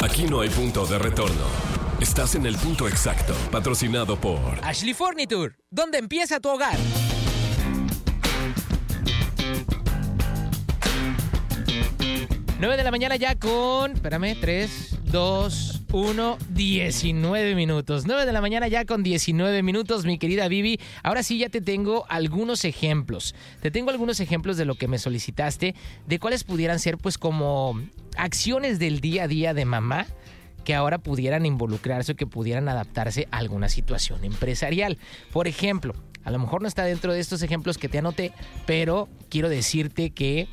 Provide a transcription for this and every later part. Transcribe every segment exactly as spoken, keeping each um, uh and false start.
Aquí no hay punto de retorno. Estás en el punto exacto, patrocinado por Ashley Furniture, donde empieza tu hogar. nueve de la mañana ya con, espérame, tres, dos, uno, diecinueve minutos. nueve de la mañana ya con diecinueve minutos, mi querida Vivi. Ahora sí ya te tengo algunos ejemplos. Te tengo algunos ejemplos de lo que me solicitaste, de cuáles pudieran ser pues como acciones del día a día de mamá que ahora pudieran involucrarse o que pudieran adaptarse a alguna situación empresarial. Por ejemplo, a lo mejor no está dentro de estos ejemplos que te anoté, pero quiero decirte que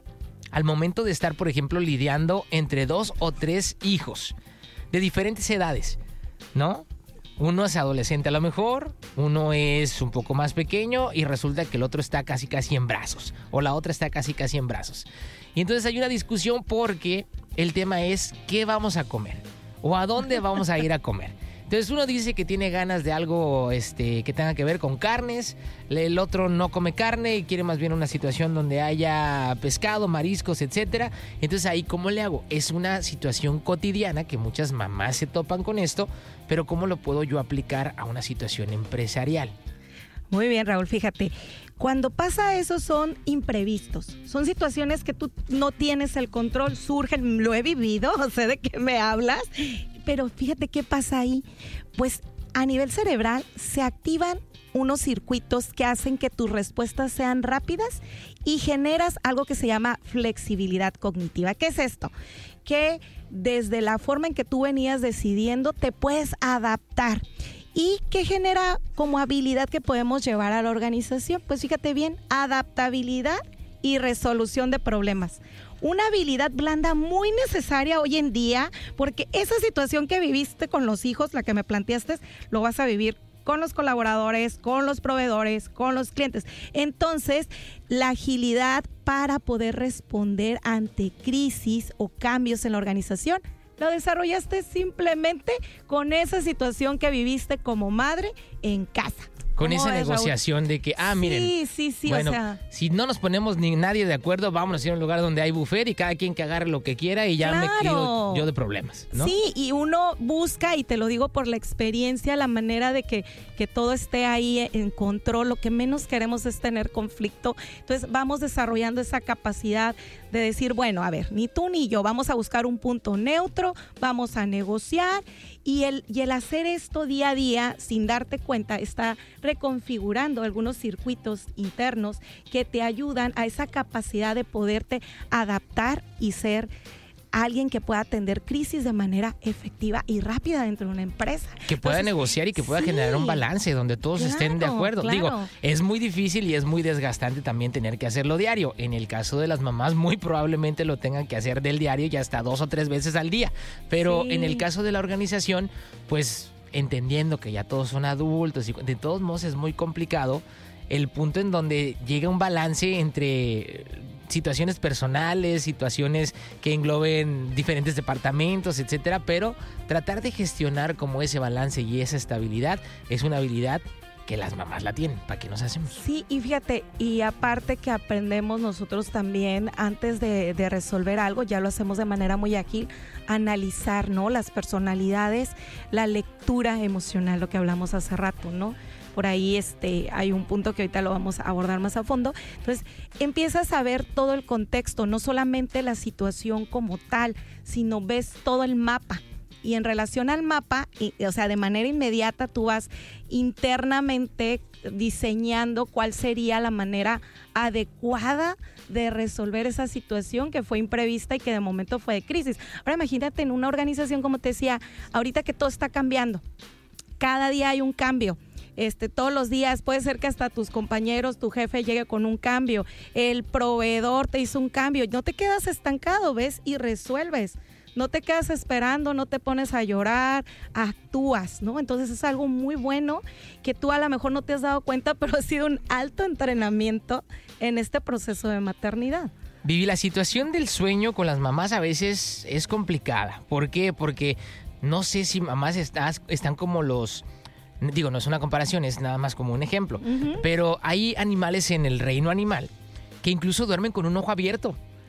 al momento de estar, por ejemplo, lidiando entre dos o tres hijos de diferentes edades, ¿no? Uno es adolescente a lo mejor, uno es un poco más pequeño y resulta que el otro está casi casi en brazos o la otra está casi casi en brazos. Y entonces hay una discusión porque el tema es ¿qué vamos a comer? ¿O a dónde vamos a ir a comer? Entonces uno dice que tiene ganas de algo este, que tenga que ver con carnes, el otro no come carne y quiere más bien una situación donde haya pescado, mariscos, etcétera. Entonces ahí ¿cómo le hago? Es una situación cotidiana que muchas mamás se topan con esto, pero ¿cómo lo puedo yo aplicar a una situación empresarial? Muy bien, Raúl, fíjate, cuando pasa eso son imprevistos, son situaciones que tú no tienes el control, surgen, lo he vivido, sé de qué me hablas, pero fíjate qué pasa ahí, pues a nivel cerebral se activan unos circuitos que hacen que tus respuestas sean rápidas y generas algo que se llama flexibilidad cognitiva. ¿Qué es esto? Que desde la forma en que tú venías decidiendo te puedes adaptar. ¿Y qué genera como habilidad que podemos llevar a la organización? Pues fíjate bien, adaptabilidad y resolución de problemas. Una habilidad blanda muy necesaria hoy en día, porque esa situación que viviste con los hijos, la que me planteaste, lo vas a vivir con los colaboradores, con los proveedores, con los clientes. Entonces, la agilidad para poder responder ante crisis o cambios en la organización lo desarrollaste simplemente con esa situación que viviste como madre en casa. Con esa negociación Raúl? De que, ah, miren, sí, sí, sí, bueno, o sea, si no nos ponemos ni nadie de acuerdo, vamos a ir a un lugar donde hay buffet y cada quien que agarre lo que quiera y ya claro. me quedo yo de problemas, ¿no? Sí, y uno busca, y te lo digo por la experiencia, la manera de que, que todo esté ahí en control. Lo que menos queremos es tener conflicto. Entonces vamos desarrollando esa capacidad de decir, bueno, a ver, ni tú ni yo, vamos a buscar un punto neutro, vamos a negociar, y el, y el hacer esto día a día sin darte cuenta está reconfigurando algunos circuitos internos que te ayudan a esa capacidad de poderte adaptar y ser alguien que pueda atender crisis de manera efectiva y rápida dentro de una empresa. Que pueda Entonces, negociar y que pueda sí, generar un balance donde todos claro, estén de acuerdo. Claro. Digo, es muy difícil y es muy desgastante también tener que hacerlo diario. En el caso de las mamás, muy probablemente lo tengan que hacer del diario y hasta dos o tres veces al día. Pero sí. en el caso de la organización, pues entendiendo que ya todos son adultos y de todos modos es muy complicado el punto en donde llega un balance entre situaciones personales, situaciones que engloben diferentes departamentos, etcétera, pero tratar de gestionar como ese balance y esa estabilidad es una habilidad que las mamás la tienen. ¿Para qué nos hacemos? Sí, y fíjate, y aparte que aprendemos nosotros también antes de, de resolver algo, ya lo hacemos de manera muy ágil, analizar, ¿no? Las personalidades, la lectura emocional, lo que hablamos hace rato, ¿no? Por ahí este, hay un punto que ahorita lo vamos a abordar más a fondo. Entonces, empiezas a ver todo el contexto, no solamente la situación como tal, sino ves todo el mapa. Y en relación al mapa, y, o sea, de manera inmediata tú vas internamente diseñando cuál sería la manera adecuada de resolver esa situación que fue imprevista y que de momento fue de crisis. Ahora imagínate en una organización, como te decía, ahorita que todo está cambiando, cada día hay un cambio. Este, todos los días puede ser que hasta tus compañeros, tu jefe llegue con un cambio, el proveedor te hizo un cambio, no te quedas estancado, ves y resuelves. No te quedas esperando, no te pones a llorar, actúas, ¿no? Entonces es algo muy bueno que tú a lo mejor no te has dado cuenta, pero ha sido un alto entrenamiento en este proceso de maternidad. Vivi, la situación del sueño con las mamás a veces es complicada. ¿Por qué? Porque no sé si mamás estás, están como los... Digo, no es una comparación, es nada más como un ejemplo. Uh-huh. Pero hay animales en el reino animal que incluso duermen con un ojo abierto.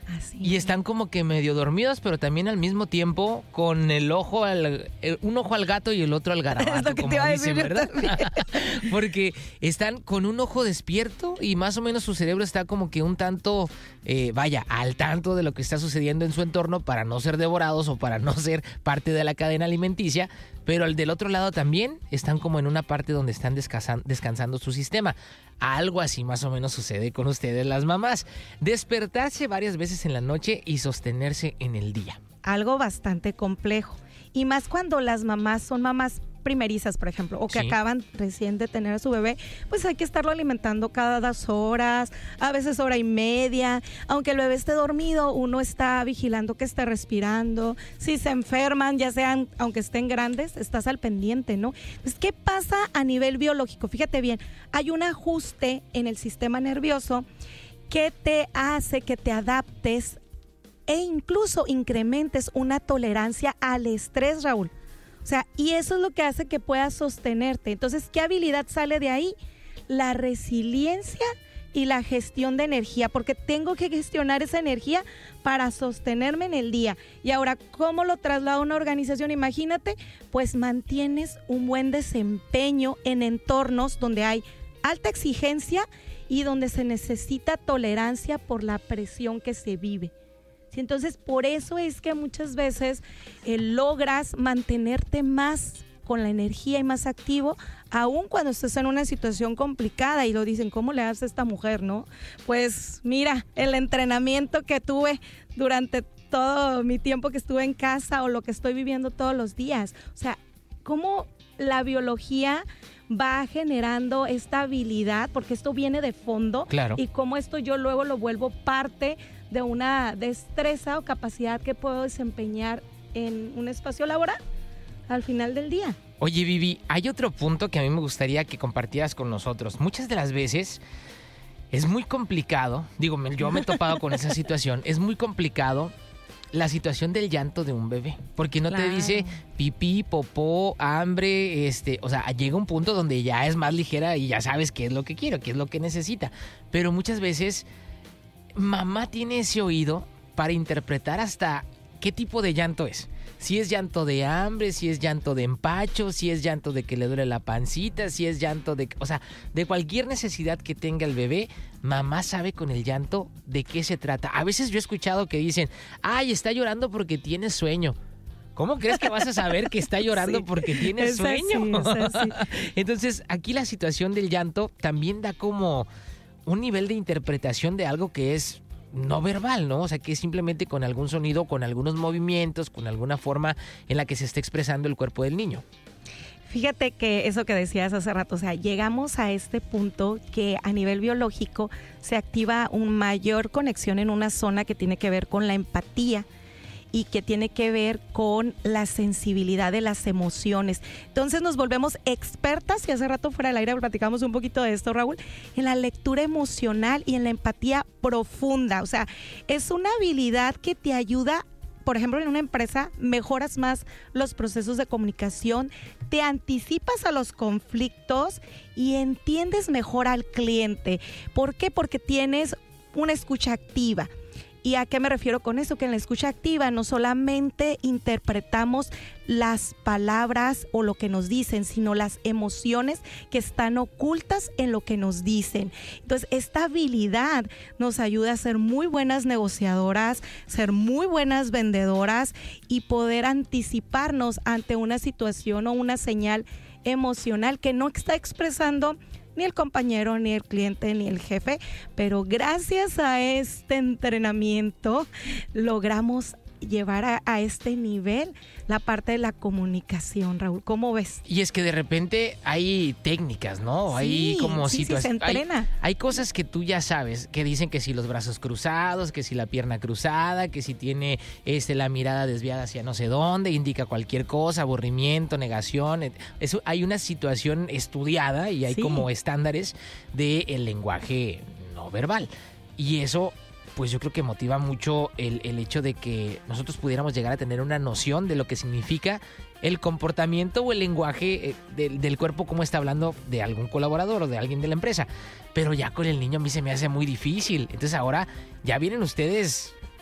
Así y están como que medio dormidos, pero también al mismo tiempo con el ojo al, el, un ojo al gato y el otro al garabato, es lo que como te iba a dicen, decir yo ¿verdad? también. Porque están con un ojo despierto y más o menos su cerebro está como que un tanto, eh, vaya, al tanto de lo que está sucediendo en su entorno para no ser devorados o para no ser parte de la cadena alimenticia, pero al del otro lado también están como en una parte donde están descansan, descansando su sistema. Algo así más o menos sucede con ustedes las mamás. Despertarse varias veces en la noche y sostenerse en el día. Algo bastante complejo. Y más cuando las mamás son mamás primerizas, por ejemplo, o que Sí. acaban recién de tener a su bebé, pues hay que estarlo alimentando cada dos horas, a veces hora y media. Aunque el bebé esté dormido, uno está vigilando que esté respirando. Si se enferman, ya sean, aunque estén grandes, estás al pendiente, ¿no? Pues, ¿qué pasa a nivel biológico? Fíjate bien, hay un ajuste en el sistema nervioso que te hace que te adaptes e incluso incrementes una tolerancia al estrés, Raúl. O sea, y eso es lo que hace que puedas sostenerte. Entonces, ¿qué habilidad sale de ahí? La resiliencia y la gestión de energía, porque tengo que gestionar esa energía para sostenerme en el día. Y ahora, ¿cómo lo traslado a una organización? Imagínate, pues mantienes un buen desempeño en entornos donde hay alta exigencia y donde se necesita tolerancia por la presión que se vive. Sí, entonces, por eso es que muchas veces eh, logras mantenerte más con la energía y más activo, aun cuando estés en una situación complicada y lo dicen, ¿cómo le hace esta mujer, no? Pues mira, el entrenamiento que tuve durante todo mi tiempo que estuve en casa o lo que estoy viviendo todos los días. O sea, cómo la biología va generando esta habilidad, porque esto viene de fondo, Claro. y cómo esto yo luego lo vuelvo parte de una destreza o capacidad que puedo desempeñar en un espacio laboral al final del día. Oye, Vivi, hay otro punto que a mí me gustaría que compartieras con nosotros. Muchas de las veces es muy complicado, digo, me- yo me he topado con esa situación, es muy complicado la situación del llanto de un bebé, porque no Claro. te dice pipí, popó, hambre, este, o sea, llega un punto donde ya es más ligera y ya sabes qué es lo que quiere, qué es lo que necesita, pero muchas veces mamá tiene ese oído para interpretar hasta qué tipo de llanto es. Si es llanto de hambre, si es llanto de empacho, si es llanto de que le duele la pancita, si es llanto de... O sea, de cualquier necesidad que tenga el bebé, mamá sabe con el llanto de qué se trata. A veces yo he escuchado que dicen, ay, está llorando porque tiene sueño. ¿Cómo crees que vas a saber que está llorando Sí, porque tiene es sueño? así, es así. Entonces, aquí la situación del llanto también da como un nivel de interpretación de algo que es no verbal, ¿no? O sea, que es simplemente con algún sonido, con algunos movimientos, con alguna forma en la que se está expresando el cuerpo del niño. Fíjate que eso que decías hace rato, o sea, llegamos a este punto que a nivel biológico se activa una mayor conexión en una zona que tiene que ver con la empatía y que tiene que ver con la sensibilidad de las emociones. Entonces nos volvemos expertas, y hace rato fuera del aire platicamos un poquito de esto, Raúl, en la lectura emocional y en la empatía profunda. O sea, es una habilidad que te ayuda, por ejemplo, en una empresa, mejoras más los procesos de comunicación, te anticipas a los conflictos y entiendes mejor al cliente. ¿Por qué? Porque tienes una escucha activa. ¿Y a qué me refiero con eso? Que en la escucha activa no solamente interpretamos las palabras o lo que nos dicen, sino las emociones que están ocultas en lo que nos dicen. Entonces, esta habilidad nos ayuda a ser muy buenas negociadoras, ser muy buenas vendedoras y poder anticiparnos ante una situación o una señal emocional que no está expresando ni el compañero, ni el cliente, ni el jefe, pero gracias a este entrenamiento logramos llevar a, a este nivel la parte de la comunicación, Raúl. ¿Cómo ves? Y es que de repente hay técnicas, ¿no? hay Sí, como sí, sí, se situaciones. entrena. Hay, hay cosas que tú ya sabes, que dicen que si los brazos cruzados, que si la pierna cruzada, que si tiene este, la mirada desviada hacia no sé dónde, indica cualquier cosa, aburrimiento, negación. Eso, hay una situación estudiada y hay Sí. como estándares del lenguaje no verbal. Y eso, pues yo creo que motiva mucho el, el hecho de que nosotros pudiéramos llegar a tener una noción de lo que significa el comportamiento o el lenguaje eh, del, del cuerpo, como está hablando de algún colaborador o de alguien de la empresa. Pero ya con el niño a mí se me hace muy difícil. Entonces ahora ya vienen ustedes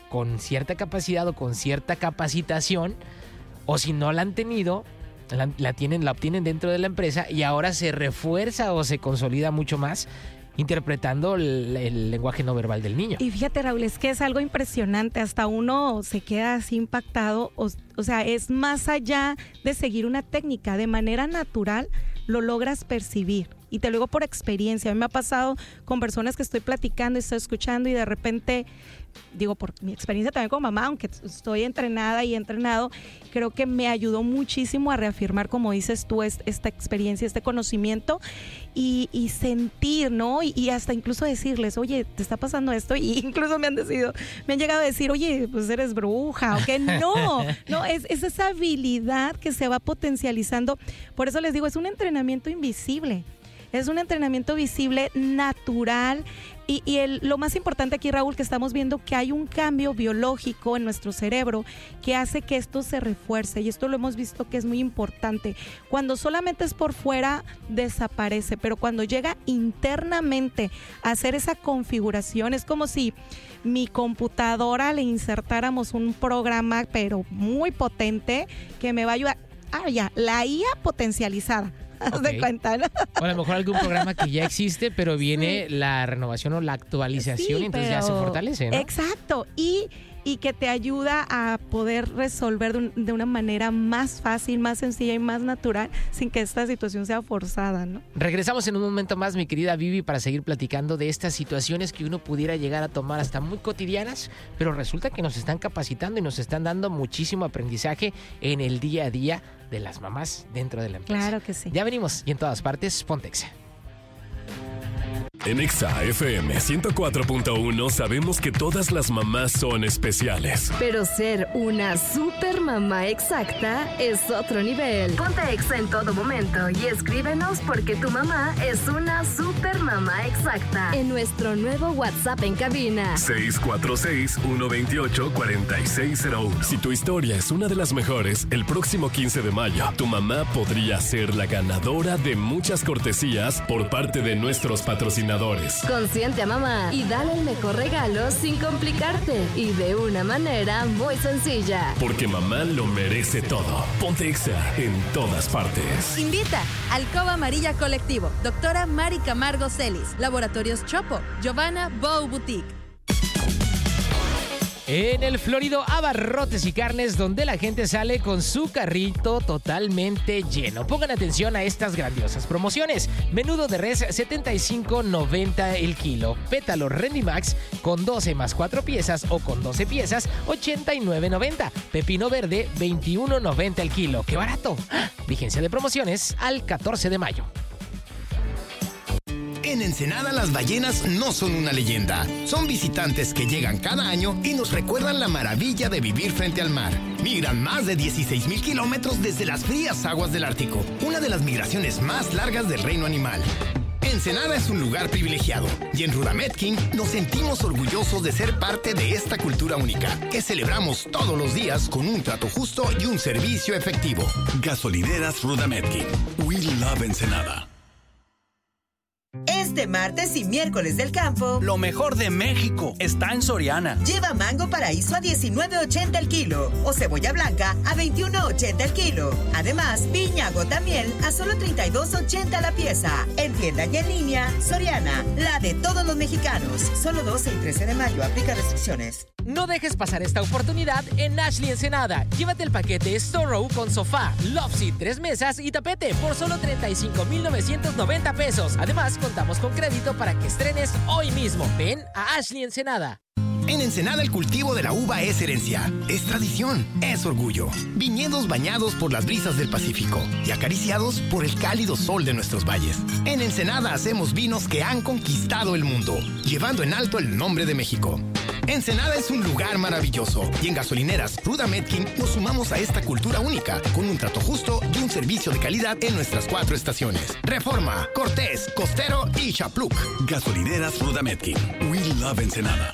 con cierta capacidad o con cierta capacitación, o si no la han tenido, la, la tienen, la obtienen dentro de la empresa y ahora se refuerza o se consolida mucho más interpretando el, el lenguaje no verbal del niño. Y fíjate, Raúl, es que es algo impresionante, hasta uno se queda así impactado, o, o sea, es más allá de seguir una técnica, de manera natural lo logras percibir. Y te lo digo por experiencia, a mí me ha pasado con personas que estoy platicando y estoy escuchando y de repente, digo por mi experiencia también como mamá, aunque estoy entrenada y entrenado, creo que me ayudó muchísimo a reafirmar, como dices tú, es, esta experiencia, este conocimiento y, y sentir, ¿no? Y, y hasta incluso decirles, oye, ¿te está pasando esto? Y incluso me han decidido, me han llegado a decir, oye, pues eres bruja, o que no, no, es, es esa habilidad que se va potencializando. Por eso les digo, es un entrenamiento invisible. Es un entrenamiento visible, natural y, y el, lo más importante aquí, Raúl, que estamos viendo que hay un cambio biológico en nuestro cerebro que hace que esto se refuerce y esto lo hemos visto que es muy importante. Cuando solamente es por fuera, desaparece, pero cuando llega internamente a hacer esa configuración, es como si mi computadora le insertáramos un programa, pero muy potente, que me va a ayudar. Ah, ya, la I A potencializada. Okay. De cuenta, ¿no? O a lo mejor algún programa que ya existe, pero viene sí. la renovación o la actualización, sí, y entonces pero... ya se fortalece, ¿no? Exacto, y, y que te ayuda a poder resolver de, un, de una manera más fácil, más sencilla y más natural, sin que esta situación sea forzada, ¿no? Regresamos en un momento más, mi querida Vivi, para seguir platicando de estas situaciones que uno pudiera llegar a tomar hasta muy cotidianas, pero resulta que nos están capacitando y nos están dando muchísimo aprendizaje en el día a día de las mamás dentro de la empresa. Claro que sí. Ya venimos y en todas partes, ponte Exa. En Exa F M ciento cuatro punto uno sabemos que todas las mamás son especiales. Pero ser una super mamá exacta es otro nivel. Ponte Exa en todo momento y escríbenos porque tu mamá es una super mamá exacta. En nuestro nuevo WhatsApp en cabina. seis cuatro seis, uno dos ocho, cuatro seis cero uno. Si tu historia es una de las mejores, el próximo quince de mayo, tu mamá podría ser la ganadora de muchas cortesías por parte de nuestros patrocinadores. Consiente a mamá y dale el mejor regalo sin complicarte y de una manera muy sencilla. Porque mamá lo merece todo. Ponte Exa en todas partes. Invita Alcoba Amarilla Colectivo, doctora Mari Camargo Celis, Laboratorios Chopo, Giovanna Bow Boutique. En el florido Abarrotes y Carnes, donde la gente sale con su carrito totalmente lleno. Pongan atención a estas grandiosas promociones. Menudo de res, setenta y cinco noventa el kilo. Pétalo Rendimax con doce más cuatro piezas o con doce piezas, ochenta y nueve noventa. Pepino verde, veintiuno noventa el kilo. ¡Qué barato! Vigencia de promociones al catorce de mayo. En Ensenada las ballenas no son una leyenda, son visitantes que llegan cada año y nos recuerdan la maravilla de vivir frente al mar. Migran más de dieciséis mil kilómetros desde las frías aguas del Ártico, una de las migraciones más largas del reino animal. Ensenada es un lugar privilegiado y en Rudametkin nos sentimos orgullosos de ser parte de esta cultura única que celebramos todos los días con un trato justo y un servicio efectivo. Gasolineras Rudametkin. We love Ensenada. Este martes y miércoles del campo, lo mejor de México está en Soriana. Lleva mango paraíso a diecinueve ochenta el kilo o cebolla blanca a veintiuno ochenta el kilo. Además, piña gota miel a solo treinta y dos ochenta la pieza. En tienda y en línea, Soriana, la de todos los mexicanos. Solo doce y trece de mayo, aplica restricciones. No dejes pasar esta oportunidad en Ashley Ensenada. Llévate el paquete Storrow con sofá, Loveseat, tres mesas y tapete por solo treinta y cinco mil novecientos noventa pesos. Además, contamos con crédito para que estrenes hoy mismo. Ven a Ashley Ensenada. En Ensenada el cultivo de la uva es herencia, es tradición, es orgullo. Viñedos bañados por las brisas del Pacífico y acariciados por el cálido sol de nuestros valles. En Ensenada hacemos vinos que han conquistado el mundo, llevando en alto el nombre de México. Ensenada es un lugar maravilloso y en Gasolineras Rudametkin nos sumamos a esta cultura única con un trato justo y un servicio de calidad en nuestras cuatro estaciones: Reforma, Cortés, Costero y Chapluc. Gasolineras Rudametkin. We love Ensenada.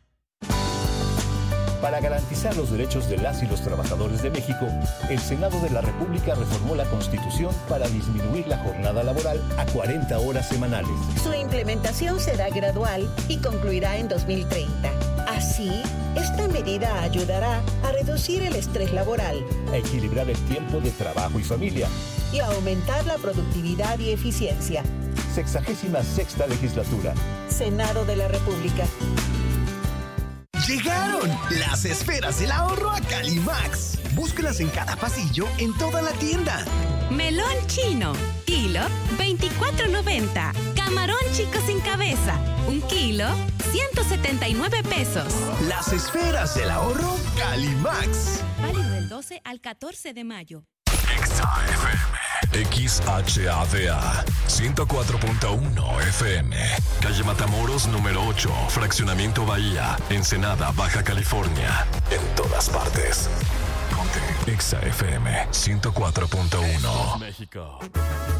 Para garantizar los derechos de las y los trabajadores de México, el Senado de la República reformó la Constitución para disminuir la jornada laboral a cuarenta horas semanales. Su implementación será gradual y concluirá en dos mil treinta. Así, Esta medida ayudará a reducir el estrés laboral, a equilibrar el tiempo de trabajo y familia y a aumentar la productividad y eficiencia. Sexagésima sexta legislatura. Senado de la República. ¡Llegaron! Las esferas del ahorro a Calimax. Búscalas en cada pasillo en toda la tienda. Melón chino, kilo veinticuatro noventa. Camarón chico sin cabeza, un kilo ciento setenta y nueve pesos. Las esferas del ahorro Calimax. Válido del doce al catorce de mayo. Exa F M. X H A D A ciento cuatro punto uno F M. Calle Matamoros número ocho, Fraccionamiento Bahía, Ensenada, Baja California. En todas partes. Ponte Exa F M ciento cuatro punto uno. México.